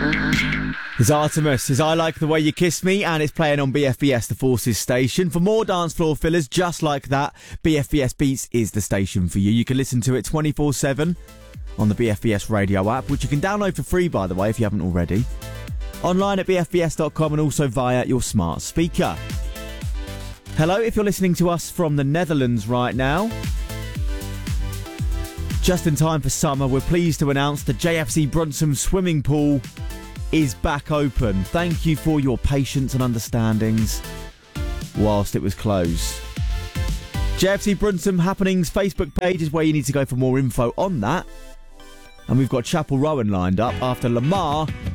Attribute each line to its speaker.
Speaker 1: It's Artemis, is I Like the Way You Kiss Me, and it's playing on BFBS, the Forces station. For more dance floor fillers just like that, BFBS Beats is the station for you. You can listen to it 24/7 on the BFBS radio app, which you can download for free, by the way, if you haven't already. Online at bfbs.com and also via your smart speaker. Hello, if you're listening to us from the Netherlands right now. Just in time for summer, we're pleased to announce the JFC Brunssum swimming pool is back open. Thank you for your patience and understandings whilst it was closed. JFC Brunssum Happenings Facebook page is where you need to go for more info on that. And we've got Chapel Rowan lined up after Lamar